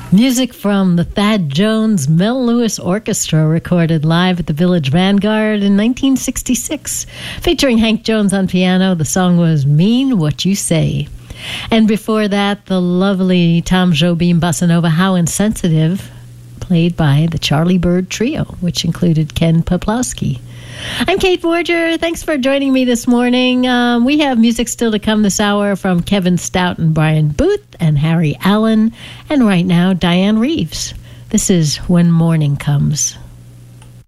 Music from the Thad Jones Mel Lewis Orchestra, recorded live at the Village Vanguard in 1966. Featuring Hank Jones on piano, the song was Mean What You Say. And before that, the lovely Tom Jobim Bossa Nova, How Insensitive, played by the Charlie Bird Trio, which included Ken Poplowski. I'm Kate Forger. Thanks for joining me this morning. We have music still to come this hour from Kevin Stout and Brian Booth and Harry Allen. And right now, Diane Reeves. This is When Morning Comes.